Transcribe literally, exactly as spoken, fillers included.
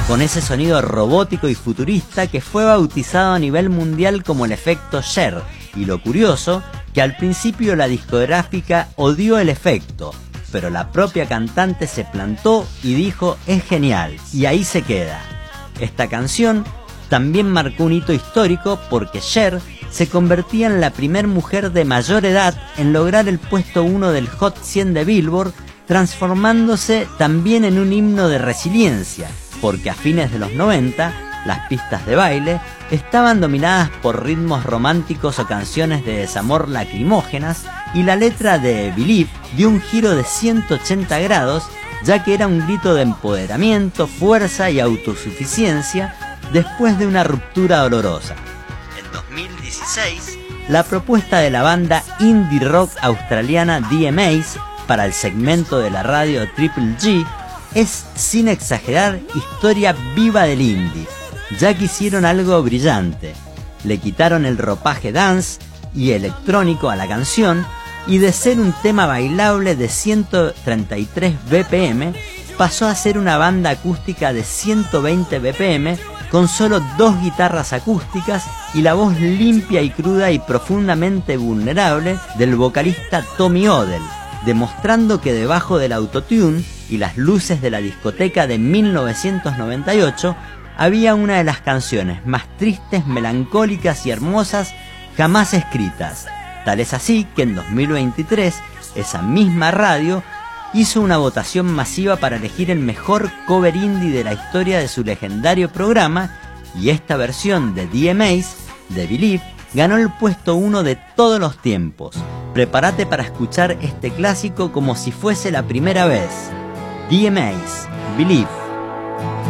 con ese sonido robótico y futurista que fue bautizado a nivel mundial como el efecto Cher. Y lo curioso, que al principio la discográfica odió el efecto, pero la propia cantante se plantó y dijo es genial, y ahí se queda. Esta canción también marcó un hito histórico porque Cher se convertía en la primer mujer de mayor edad en lograr el puesto uno del Hot cien de Billboard, transformándose también en un himno de resiliencia, porque a fines de los noventa las pistas de baile estaban dominadas por ritmos románticos o canciones de desamor lacrimógenas, y la letra de Believe dio un giro de ciento ochenta grados, ya que era un grito de empoderamiento, fuerza y autosuficiencia después de una ruptura dolorosa. En dos mil dieciséis, la propuesta de la banda indie rock australiana D M As para el segmento de la radio Triple G es, sin exagerar, historia viva del indie, ya que hicieron algo brillante. Le quitaron el ropaje dance y electrónico a la canción, y de ser un tema bailable de ciento treinta y tres B P M, pasó a ser una banda acústica de ciento veinte B P M, con solo dos guitarras acústicas y la voz limpia y cruda y profundamente vulnerable del vocalista Tommy Odell, demostrando que debajo del autotune y las luces de la discoteca de mil novecientos noventa y ocho había una de las canciones más tristes, melancólicas y hermosas jamás escritas. Tal es así que en dos mil veintitrés esa misma radio hizo una votación masiva para elegir el mejor cover indie de la historia de su legendario programa, y esta versión de D M As, de Believe, ganó el puesto uno de todos los tiempos. Prepárate para escuchar este clásico como si fuese la primera vez. D M As, Believe.